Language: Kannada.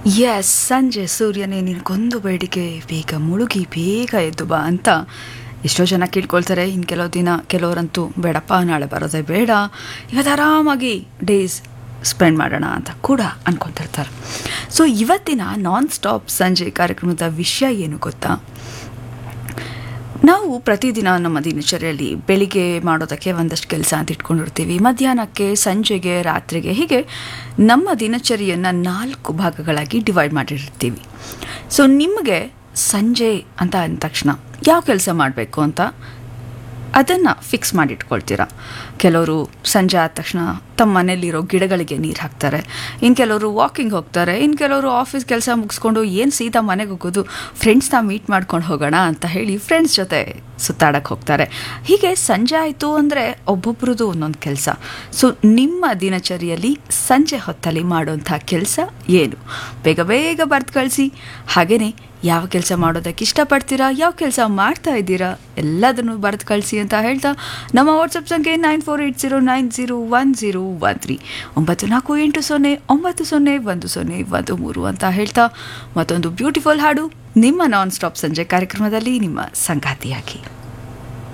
ಎಸ್ ಸಂಜೆ ಸೂರ್ಯನೇ ನಿನಗೊಂದು ಬೇಡಿಕೆ ಬೇಗ ಮುಳುಗಿ ಬೇಗ ಎದ್ದು ಬಾ ಅಂತ ಎಷ್ಟೋ ಜನ ಕೇಳ್ಕೊಳ್ತಾರೆ. ಇನ್ನು ಕೆಲವು ದಿನ ಕೆಲವರಂತೂ ಬೇಡಪ್ಪ ನಾಳೆ ಬರೋದೇ ಬೇಡ, ಇವತ್ತು ಆರಾಮಾಗಿ ಡೇಸ್ ಸ್ಪೆಂಡ್ ಮಾಡೋಣ ಅಂತ ಕೂಡ ಅನ್ಕೊತಿರ್ತಾರೆ. ಸೊ ಇವತ್ತಿನ ನಾನ್ ಸ್ಟಾಪ್ ಸಂಜೆ ಕಾರ್ಯಕ್ರಮದ ವಿಷಯ ಏನು ಗೊತ್ತಾ? ನಾವು ಪ್ರತಿದಿನ ನಮ್ಮ ದಿನಚರಿಯಲ್ಲಿ ಬೆಳಿಗ್ಗೆ ಮಾಡೋದಕ್ಕೆ ಒಂದಷ್ಟು ಕೆಲಸ ಅಂತ ಇಟ್ಕೊಂಡಿರ್ತೀವಿ, ಮಧ್ಯಾಹ್ನಕ್ಕೆ, ಸಂಜೆಗೆ, ರಾತ್ರಿಗೆ, ಹೀಗೆ ನಮ್ಮ ದಿನಚರಿಯನ್ನು 4 ಭಾಗಗಳಾಗಿ ಡಿವೈಡ್ ಮಾಡಿರ್ತೀವಿ. ಸೊ ನಿಮಗೆ ಸಂಜೆ ಅಂತ ಅಂದ ತಕ್ಷಣ ಯಾವ ಕೆಲಸ ಮಾಡಬೇಕು ಅಂತ ಅದನ್ನು ಫಿಕ್ಸ್ ಮಾಡಿಟ್ಕೊಳ್ತೀರಾ. ಕೆಲವರು ಸಂಜೆ ಆದ ತಕ್ಷಣ ತಮ್ಮ ಮನೇಲಿರೋ ಗಿಡಗಳಿಗೆ ನೀರು ಹಾಕ್ತಾರೆ, ಇನ್ನು ಕೆಲವರು ವಾಕಿಂಗ್ ಹೋಗ್ತಾರೆ, ಇನ್ನು ಕೆಲವರು ಆಫೀಸ್ ಕೆಲಸ ಮುಗಿಸ್ಕೊಂಡು ಏನು ಸೀದಾ ಮನೆಗೆ ಹೋಗೋದು, ಫ್ರೆಂಡ್ಸ್ನ ಮೀಟ್ ಮಾಡ್ಕೊಂಡು ಹೋಗೋಣ ಅಂತ ಹೇಳಿ ಫ್ರೆಂಡ್ಸ್ ಜೊತೆ ಸುತ್ತಾಡಕ್ಕೆ ಹೋಗ್ತಾರೆ. ಹೀಗೆ ಸಂಜೆ ಆಯಿತು ಅಂದರೆ ಒಬ್ಬೊಬ್ರದ್ದು ಒಂದೊಂದು ಕೆಲಸ. ಸೊ ನಿಮ್ಮ ದಿನಚರಿಯಲ್ಲಿ ಸಂಜೆ ಹೊತ್ತಲ್ಲಿ ಮಾಡೋಂಥ ಕೆಲಸ ಏನು? ಬೇಗ ಬೇಗ ಬರೆದು ಕಳಿಸಿ. ಹಾಗೆಯೇ ಯಾವ ಕೆಲಸ ಮಾಡೋದಕ್ಕೆ ಇಷ್ಟಪಡ್ತೀರಾ, ಯಾವ ಕೆಲಸ ಮಾಡ್ತಾ ಇದ್ದೀರಾ, ಎಲ್ಲದನ್ನು ಬರೆದು ಕಳಿಸಿ ಅಂತ ಹೇಳ್ತಾ ನಮ್ಮ ವಾಟ್ಸಪ್ ಸಂಖ್ಯೆ 9480901013 9480901013 ಅಂತ ಹೇಳ್ತಾ ಮತ್ತೊಂದು ಬ್ಯೂಟಿಫುಲ್ ಹಾಡು ನಿಮ್ಮ ನಾನ್ ಸ್ಟಾಪ್ ಸಂಜೆ ಕಾರ್ಯಕ್ರಮದಲ್ಲಿ ನಿಮ್ಮ ಸಂಗಾತಿಯಾಗಿ.